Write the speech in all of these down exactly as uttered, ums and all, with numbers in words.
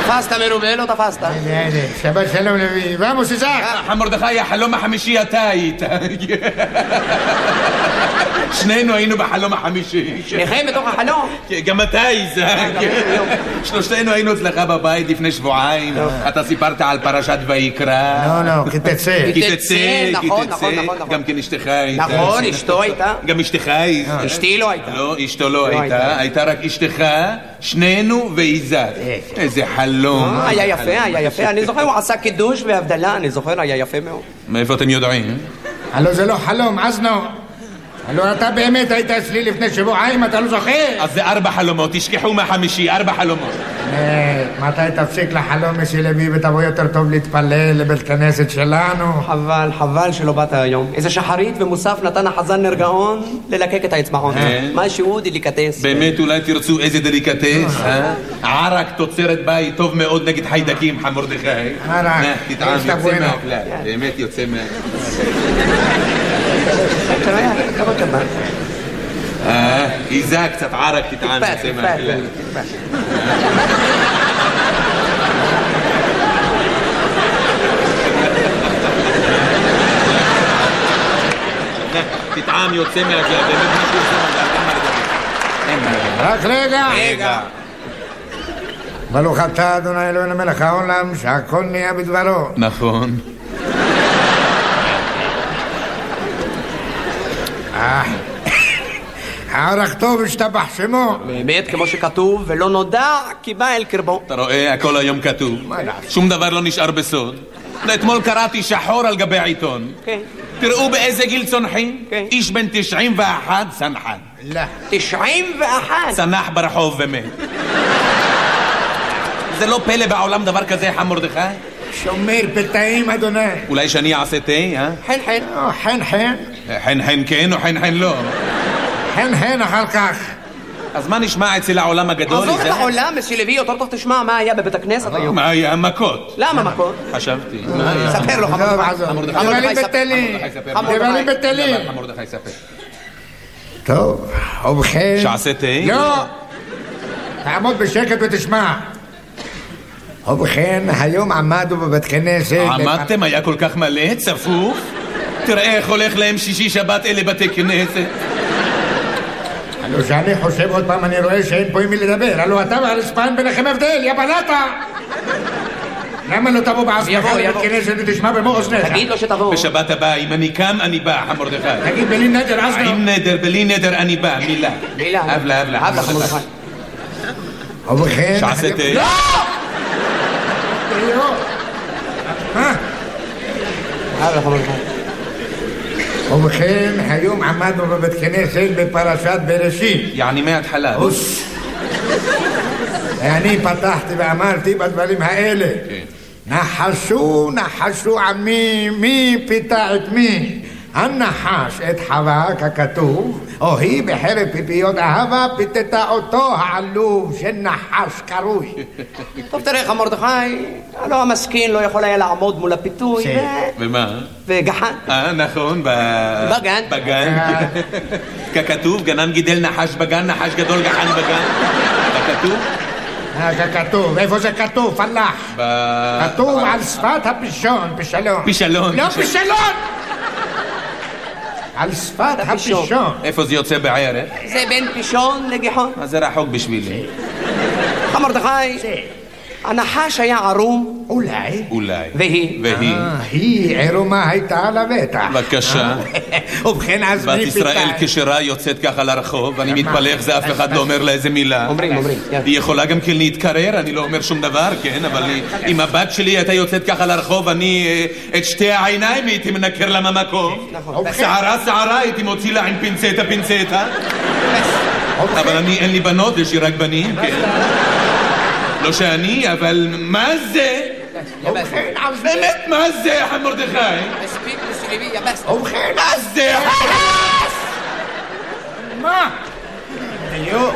תפסת מרובה, לא תפסת. הנה, הנה, שבת שלום לוי. ואמוס איזק. מרדכי, החלום החמישי אתה היית. שנינו היינו בחלום החמישי. שניכם בתוך החלום? גם אתה איזק. שלושתנו היינו אצלך בבית לפני שבועיים. אתה סיפרת על פרשת ויקרא. לא, לא, כי תצא. כי תצא, כי נכון, תצא. נכון, נכון. גם כן אשתך הייתה. נכון, אשתו הייתה. גם אשתך הייתה. אשתי לא הייתה. לא, אשתו לא הייתה. הייתה רק אשתך, שנינו ואיזק. איזה חלום. היה יפה, היה יפה. אני זוכר, הוא עשה קידוש והבדלה, אני זוכר, היה יפה מאוד. מאיפה אתם יודעים? הלו זה לא חלום, עזנו. הלו אתה באמת היית אצלי לפני שבועיים, אתה לא זוכר? אז זה ארבע חלומות, תשכחו מהחמישי, ארבע חלומות. מתי תפסיק לחלום משלבי ותבוא יותר טוב להתפלל לבית כנסת שלנו? חבל, חבל שלא באת היום. איזה שחרית ומוסף נתן החזן נרגעון ללקק את האצבעות. משהו דליקטס. באמת אולי תרצו איזה דליקטס, אה? ערק תוצרת בית טוב מאוד נגד חיידקים, מרדכי. ערק. תטעם, יוצא מהכלל. באמת יוצא מהכלל. אה, איזה קצת ערק תטעם, יוצא מהכלל. תטעם יוצא מהכלל, באמת משהו יוצא מהכלל. רק רגע. רגע. ברוך אתה אדוני אלוהינו מלך העולם שהכל נהיה בדברו. נכון. הערך טוב השתבח שמו. באמת, כמו שכתוב, ולא נודע כי בא אל קרבו. אתה רואה, הכל היום כתוב. שום דבר לא נשאר בסוד. אתמול קראתי שחור על גבי העיתון. כן. תראו באיזה גיל צונחים. כן. איש בן תשעים ואחת צנחן. לא. תשעים ואחת. צנח ברחוב ומת. זה לא פלא בעולם דבר כזה, מרדכי? שומר פתאים אדוני. אולי שאני אעשה תה, אה? חן חן. חן חן. חן חן כן או חן חן לא? חן חן אחר כך. אז מה נשמע אצל העולם הגדול? עזוב את העולם, מסילבי, יותר טוב תשמע מה היה בבית הכנסת היום. מה היה? מכות. למה מכות? חשבתי. ספר לו, חמור דבלים בטלים. דבלים בטלים. מרדכי ספר. טוב, ובכן. שעשה תה? לא. תעמוד בשקט ותשמע. ובכן, היום עמדו בבית כנסת. עמדתם? היה כל כך מלא? צפוף? תראה איך הולך להם שישי שבת אלה בתי כנסת. הלו שאני חושב עוד פעם, אני רואה שאין פה עם מי לדבר. הלו אתה והרספן ביניכם הבדל, יא בלטה! למה לא תבוא בעצמך לבית כנסת ותשמע במו אוזניך? תגיד לו שתבוא. בשבת הבאה, אם אני קם, אני בא, מרדכי. תגיד, בלי נדר, אז לא. עם נדר, בלי נדר, אני בא, מילה. מילה. אבלה, אבלה. אבלה, מרדכי. ובכן... שעשה תה? לא! מה? אבלה, מרדכי. ובכן, היום עמדנו בבית כנסת בפרשת בראשית. יעני מההתחלה. אוס. ואני פתחתי ואמרתי בדברים האלה. נחשו, נחשו עמי, מי פיתה את מי? הנחש את חווה ככתוב, או היא בחרב פיפיות אהבה פיתתה אותו העלוב של נחש קרוי. טוב תראה מרדכי, הלא המסכין לא יכול היה לעמוד מול הפיתוי. ומה? וגחן. אה נכון, בגן. בגן. ככתוב, גנן גידל נחש בגן, נחש גדול גחן בגן. ככתוב? ככתוב, איפה זה כתוב? פלח. כתוב על שפת הפישון, פישלון. פישלון. לא פישלון! על שפת הפישון. איפה זה יוצא בערך? זה בין פישון לגיחון. אז זה רחוק בשבילי. מרדכי, הנחש היה ערום. אולי. אולי. והיא? והיא. היא ערומה הייתה לבטח. בבקשה. ובכן אז מי בת ישראל כשרה יוצאת ככה לרחוב, ואני מתפלא איך זה אף אחד לא אומר לה איזה מילה. אומרים, אומרים. היא יכולה גם כן להתקרר, אני לא אומר שום דבר, כן, אבל אם הבת שלי הייתה יוצאת ככה לרחוב, אני את שתי העיניים הייתי מנקר לה מהמקום. שערה שערה הייתי מוציא לה עם פינצטה פינצטה. אבל אני, אין לי בנות, יש לי רק בנים, כן. לא שאני, אבל מה זה? באמת, מה זה, מרדכי? מספיק מסילבי, יבס. ובכן, מה זה? מה? דיוק.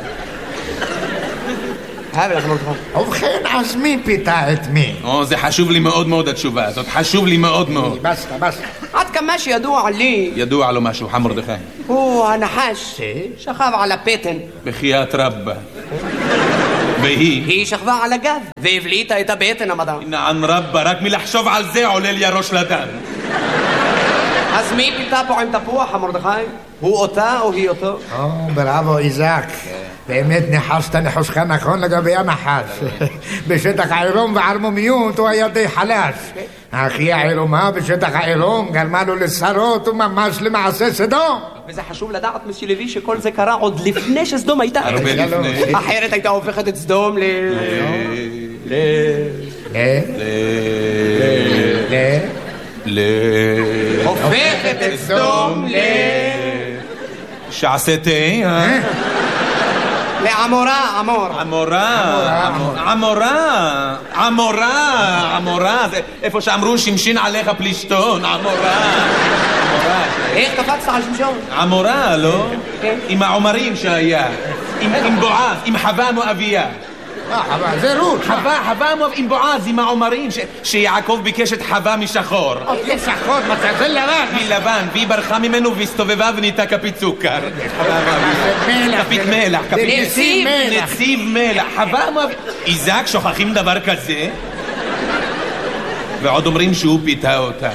ובכן, אז מי פיתה את מי? או, זה חשוב לי מאוד מאוד התשובה הזאת, חשוב לי מאוד מאוד. בסטה, בסטה. עד כמה שידוע לי, ידוע לו משהו, מרדכי. הוא הנחש שכב על הפטן. בחיית רבה. והיא? היא שכבה על הגב והבליטה את הבטן המדע. נען רבה, רק מלחשוב על זה עולה לי הראש לדם. אז מי פיתה פה עם תפוח, המרדכי? הוא אותה או היא אותו? או, בראבו איזק. באמת ניחשת ניחושך נכון לגבי הנחש. בשטח העירום וערמומיות הוא היה די חלש. אחי העירומה בשטח העירום גרמה לו לשרות וממש למעשה סדום. וזה חשוב לדעת, מסי לוי, שכל זה קרה עוד לפני שסדום הייתה. הרבה לפני. אחרת הייתה הופכת את סדום ל... ל... ל... ל... ל... הופכת את סדום ל... שעשה תה, אה? לעמורה, עמור. עמורה, עמורה, עמורה, עמורה, זה איפה שאמרו שמשין עליך פלישתון, עמורה. איך קפצת על שמשון? עמורה, לא? עם העומרים שהיה, עם בועז, עם חווה מואביה. אה, אבל זה רות. חווה, חווה מואב, עם בועז, עם העומרים, שיעקב ביקש את חווה משחור. זה שחור, זה לבן. מלבן, והיא ברחה ממנו והסתובבה ונהייתה כפית סוכר. כפית מלח, נציב מלח. נציב מלח, חווה מואב. איזק, שוכחים דבר כזה? ועוד אומרים שהוא פיתה אותה.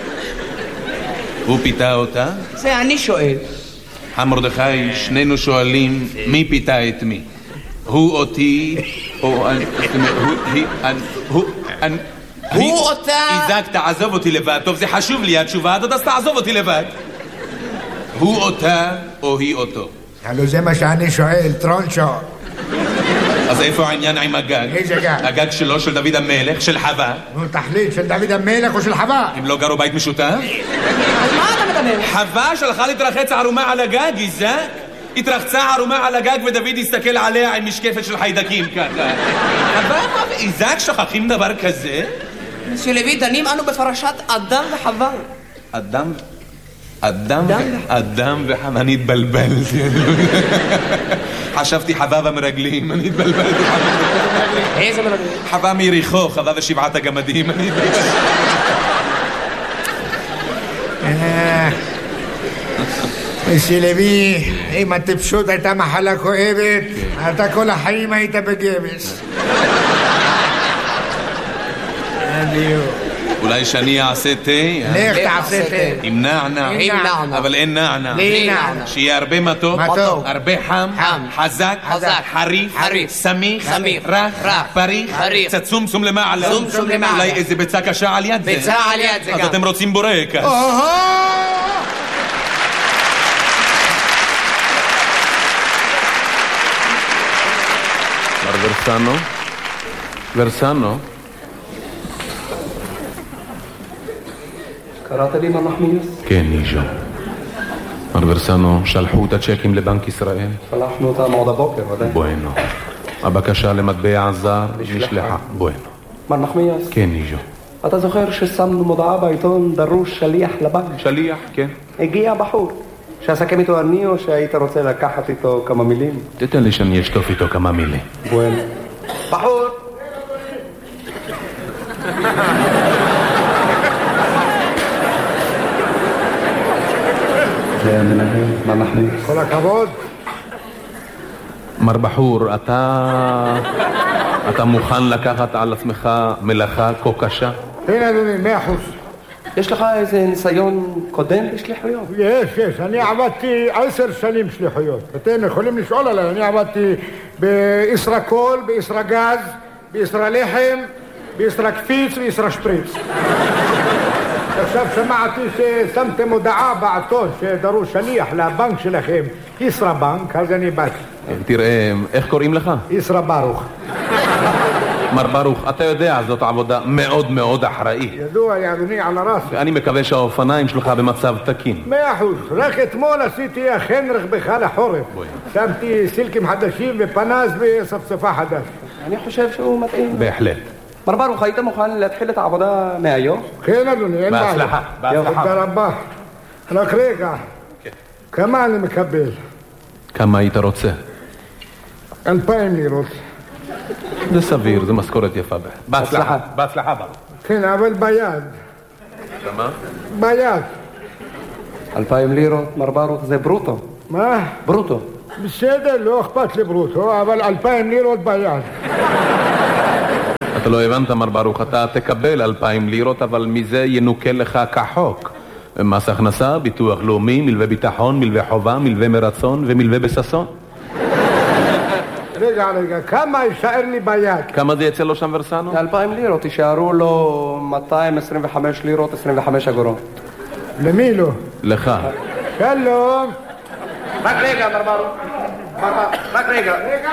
הוא פיתה אותה? זה אני שואל. המרדכי, שנינו שואלים מי פיתה את מי. הוא אותי, או אני, הוא, אני, הוא אותה. איזק, תעזוב אותי לבד. טוב, זה חשוב לי, התשובה הזאת, אז תעזוב אותי לבד. הוא אותה, או היא אותו? הלו זה מה שאני שואל, טרונצ'ו. אז איפה העניין עם הגג? איזה גג? הגג שלו, של דוד המלך, של חווה. נו, תחליט, של דוד המלך או של חווה? הם לא גרו בית משותף? אז מה אתה מדבר? חווה שלחה להתרחץ ערומה על הגג, איזק? התרחצה ערומה על הגג ודוד הסתכל עליה עם משקפת של חיידקים ככה. חווה, איזק, שוכחים דבר כזה? מסי לוי, דנים אנו בפרשת אדם וחווה. אדם... אדם... אדם וחווה, אני התבלבלתי. חשבתי חווה במרגלים, אני התבלבלתי. איזה מרגלים? חווה מיריחו, חווה ושבעת הגמדים, אני התבלבלתי. מסי לוי, אם הטיפשות הייתה מחלה כואבת, אתה כל החיים היית בגבס. אולי שאני אעשה תה? לך תעשה תה. עם נענה. עם נענה. אבל אין נענה. בלי נענה. שיהיה הרבה מתוק. מתוק. הרבה חם. חם. חזק. חזק. חריף. חריף. סמיך. סמיך. רך. רך. פריך. פריך. קצת צומצום למעלה. צומצום למעלה. אולי איזה ביצה קשה על יד זה. ביצה על יד זה גם. אז אתם רוצים בורקס. מר ורסנו? ורסנו? קראת לי מה מחמיוס? כן, ניז'ו. מר ורסנו, שלחו את הצ'קים לבנק ישראל? שלחנו אותם עוד הבוקר, ודאי. בואנו. הבקשה למטבע זר נשלחה. בואנו. מר נחמיאס? כן, ניז'ו. אתה זוכר ששמנו מודעה בעיתון דרוש שליח לבנק? שליח, כן. הגיע בחור. שאסכם איתו אני או שהיית רוצה לקחת איתו כמה מילים? תתן לי שאני אשטוף איתו כמה מילים. בואנו. בחור! זה המנהל, מה נחמיאס? כל הכבוד. מר בחור, אתה... אתה מוכן לקחת על עצמך מלאכה כה קשה? הנה אדוני, מאה אחוז. יש לך איזה ניסיון קודם בשליחויות? יש, יש. אני עבדתי עשר שנים שליחויות. אתם יכולים לשאול עליי. אני עבדתי בישראקול, בישראגז, בישראלחם, בישראקפיץ וישראשפריץ. עכשיו שמעתי ששמתם הודעה בעיתון שדרוש שליח לבנק שלכם, ישראבנק, אז אני באתי. תראה, איך קוראים לך? ישראל ברוך. מר ברוך, אתה יודע, זאת עבודה מאוד מאוד אחראית. ידוע לי אדוני על הרס. ואני מקווה שהאופניים שלך במצב תקין. מאה אחוז. רק אתמול עשיתי אכן רכבך לחורף. שמתי סילקים חדשים ופנס וספספה חדש. אני חושב שהוא מתאים. בהחלט. מר ברוך, היית מוכן להתחיל את העבודה מהיום? כן אדוני, אין בעיה. בהצלחה, בהצלחה. תודה רבה. רק רגע, כמה אני מקבל? כמה היית רוצה? אלפיים לירות. זה סביר, זה משכורת יפה. בהצלחה. בהצלחה בה. כן, אבל ביד. כמה? ביד. אלפיים לירות, מר ברוך, זה ברוטו. מה? ברוטו. בסדר, לא אכפת לי ברוטו, אבל אלפיים לירות ביד. אתה לא הבנת, מר ברוך, אתה תקבל אלפיים לירות, אבל מזה ינוקל לך כחוק. מס הכנסה, ביטוח לאומי, מלווה ביטחון, מלווה חובה, מלווה מרצון ומלווה בססון. רגע, רגע, כמה יישאר לי ביד? כמה זה יצא לו שם ורסנו? אלפיים לירות, יישארו לו מאתיים עשרים וחמש לירות, עשרים וחמש אגורות. למי לא? לך. שלום. רק רגע, מר ברוך. רק רגע. רגע.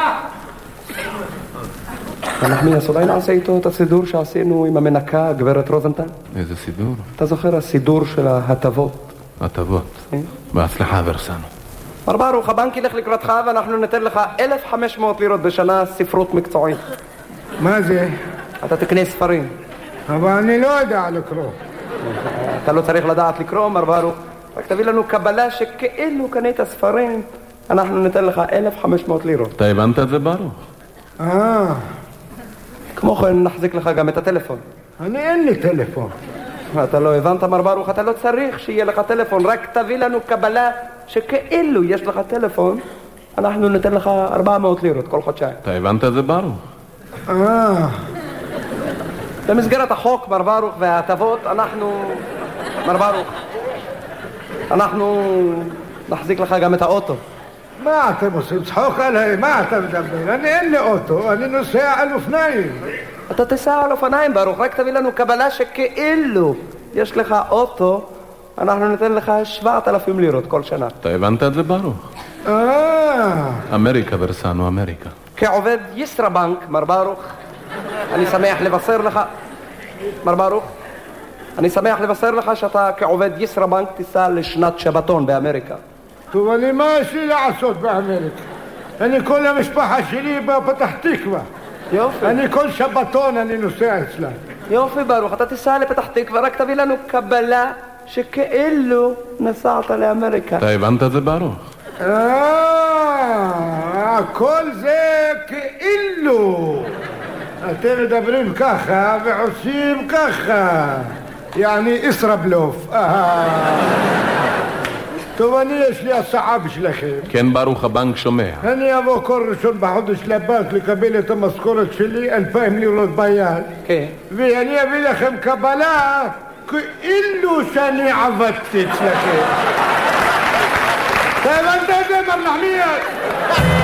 נחמיאס, אולי נעשה איתו את הסידור שעשינו עם המנקה, גברת רוזנטל? איזה סידור? אתה זוכר הסידור של ההטבות? הטבות. בהצלחה ורסנו. מר ברוך, הבנק ילך לקראתך ואנחנו ניתן לך אלף וחמש מאות לירות בשנה ספרות מקצועית. מה זה? אתה תקנה ספרים. אבל אני לא יודע לקרוא. אתה לא צריך לדעת לקרוא, מר ברוך. רק תביא לנו קבלה שכאילו קנית ספרים, אנחנו ניתן לך אלף וחמש מאות לירות. אתה הבנת את זה, ברוך? אה. כמו כן נחזיק לך גם את הטלפון. אני אין לי טלפון. אתה לא הבנת, מר ברוך, אתה לא צריך שיהיה לך טלפון, רק תביא לנו קבלה שכאילו יש לך טלפון, אנחנו ניתן לך ארבע מאות לירות כל חודשיים. אתה הבנת את זה, ברוך? אה. במסגרת החוק, מר ברוך, וההטבות, אנחנו, מר ברוך, אנחנו נחזיק לך גם את האוטו. מה אתם עושים? צחוק עליי, מה אתה מדבר? אני אין לי אוטו, אני נוסע על אופניים. אתה תיסע על אופניים, ברוך, רק תביא לנו קבלה שכאילו יש לך אוטו, אנחנו ניתן לך שבעת אלפים לירות כל שנה. אתה הבנת את זה, ברוך? אה. אמריקה ורסנו, אמריקה. כעובד ישראבנק, מר ברוך, אני שמח לבשר לך, מר ברוך, אני שמח לבשר לך שאתה כעובד ישראבנק תיסע לשנת שבתון באמריקה. טוב, אני מה יש לי לעשות באמריקה? אני כל המשפחה שלי בפתח תקווה. יופי. אני כל שבתון אני נוסע אצלה. יופי, ברוך, אתה תיסע לפתח תקווה, רק תביא לנו קבלה שכאילו נסעת לאמריקה. אתה הבנת את זה, ברוך? אה, כל זה כאילו. אתם מדברים ככה ועושים ככה. יעני ישראבלוף. טוב, אני יש לי הצעה בשבילכם. כן, ברוך, הבנק שומע. אני אבוא כל ראשון בחודש לבנק לקבל את המשכורת שלי, אלפיים לירות ביד. כן. ואני אביא לכם קבלה כאילו שאני עבדתי אצלכם. אתה הבנת את זה, מר נחמיאס?